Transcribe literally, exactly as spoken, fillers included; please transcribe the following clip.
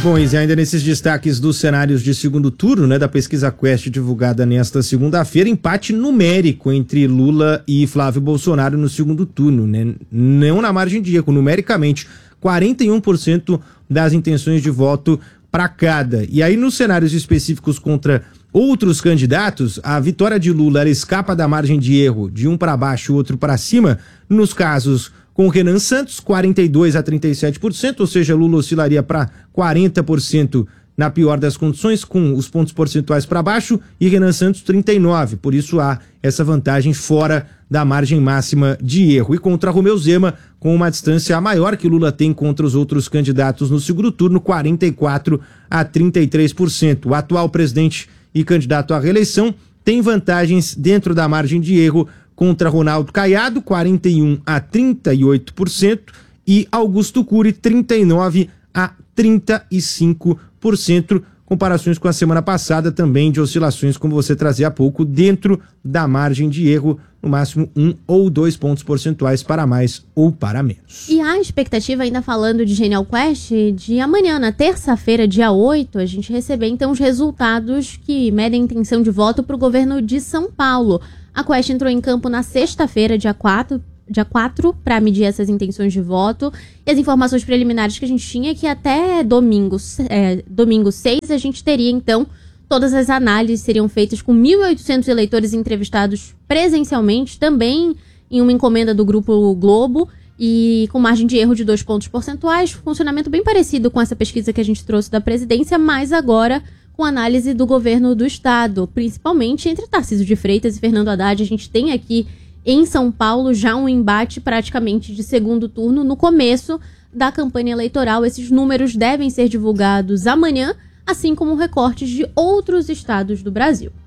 Bom, e ainda nesses destaques dos cenários de segundo turno, né, da pesquisa Quest divulgada nesta segunda-feira, empate numérico entre Lula e Flávio Bolsonaro no segundo turno, né? Não na margem de erro, numericamente, quarenta e um por cento das intenções de voto para cada. E aí, nos cenários específicos contra outros candidatos, a vitória de Lula ela escapa da margem de erro de um para baixo e outro para cima, nos casos com Renan Santos, quarenta e dois a trinta e sete por cento, ou seja, Lula oscilaria para quarenta por cento na pior das condições, com os pontos percentuais para baixo, e Renan Santos trinta e nove por cento, por isso há essa vantagem fora da margem máxima de erro. E contra Romeu Zema, com uma distância maior que Lula tem contra os outros candidatos no segundo turno, quarenta e quatro a trinta e três por cento. O atual presidente e candidato à reeleição tem vantagens dentro da margem de erro contra Ronaldo Caiado, quarenta e um a trinta e oito por cento, e Augusto Cury, trinta e nove a trinta e cinco por cento. Comparações com a semana passada também de oscilações, como você trazia há pouco, dentro da margem de erro, no máximo um ou dois pontos percentuais para mais ou para menos. E a expectativa, ainda falando de Genial Quest, de amanhã, na terça-feira, dia oito, a gente receber então os resultados que medem a intenção de voto para o governo de São Paulo. A Quest entrou em campo na sexta-feira, dia quatro, dia quatro, para medir essas intenções de voto. E as informações preliminares que a gente tinha é que até domingo, é, domingo seis, a gente teria, então, todas as análises seriam feitas com mil e oitocentos eleitores entrevistados presencialmente, também em uma encomenda do Grupo Globo, e com margem de erro de dois pontos percentuais, funcionamento bem parecido com essa pesquisa que a gente trouxe da presidência, mas agora com análise do governo do estado, principalmente entre Tarcísio de Freitas e Fernando Haddad. A gente tem aqui em São Paulo já um embate praticamente de segundo turno no começo da campanha eleitoral. Esses números devem ser divulgados amanhã, assim como recortes de outros estados do Brasil.